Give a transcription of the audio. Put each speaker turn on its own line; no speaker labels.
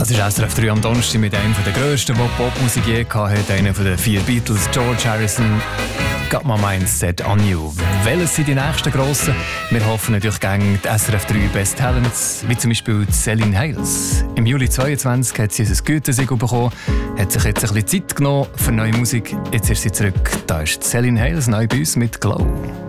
Das ist SRF 3 am Donnerstag mit einem der grössten, der Popmusik je hatte, einer der 4 Beatles, George Harrison. «Got my mind set on you». Welches sind die nächsten Grossen? Wir hoffen natürlich gegen die SRF 3 Best Talents, wie zum Beispiel Celine Hales. Im Juli 2022 hat sie ein Gütesiegel bekommen, hat sich jetzt ein bisschen Zeit genommen für neue Musik. Jetzt ist sie zurück. Da ist Celine Hales neu bei uns mit «Glow».